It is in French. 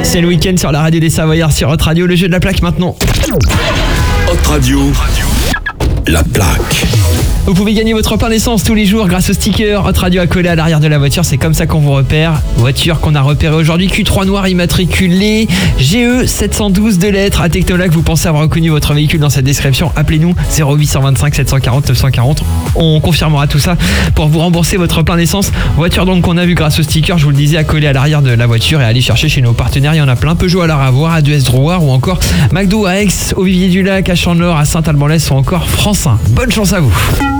C'est le week-end sur la radio des Savoyards sur Hot Radio, le jeu de la plaque maintenant. Hot Radio, la plaque. Vous pouvez gagner votre plein d'essence tous les jours grâce au sticker Hot Radio accolé à l'arrière de la voiture. C'est comme ça qu'on vous repère. Voiture qu'on a repérée aujourd'hui, Q3 noir immatriculé GE 712 de lettres. À Technolac, vous pensez avoir reconnu votre véhicule dans cette description. Appelez-nous 0825 740 940. On confirmera tout ça pour vous rembourser votre plein d'essence. Voiture donc qu'on a vu grâce au sticker, je vous le disais, accolé à l'arrière de la voiture, et aller chercher chez nos partenaires. Il y en a plein. Peugeot à la Ravoire, A2S Drouard ou encore McDo à Aix, au Vivier du Lac, à Chandeleur, à Saint-Alban-l'Est ou encore Francin. Bonne chance à vous.